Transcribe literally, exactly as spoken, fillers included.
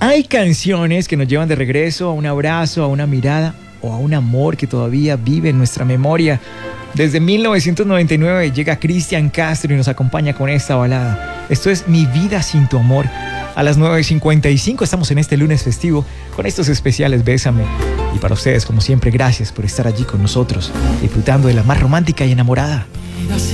Hay canciones que nos llevan de regreso a un abrazo, a una mirada o a un amor que todavía vive en nuestra memoria. Desde mil novecientos noventa y nueve llega Cristian Castro y nos acompaña con esta balada. Esto es Mi vida sin tu amor. A las nueve y cincuenta y cinco estamos en este lunes festivo con estos especiales Bésame. Y para ustedes, como siempre, gracias por estar allí con nosotros, disfrutando de la más romántica y enamorada.